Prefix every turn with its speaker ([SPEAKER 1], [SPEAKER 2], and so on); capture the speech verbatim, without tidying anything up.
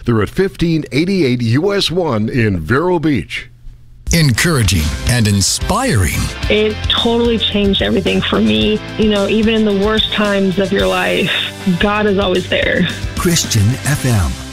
[SPEAKER 1] They're at fifteen eighty-eight U S one in Vero Beach.
[SPEAKER 2] Encouraging and inspiring.
[SPEAKER 3] It totally changed everything for me. You know, even in the worst times of your life, God is always there.
[SPEAKER 2] Christian F M.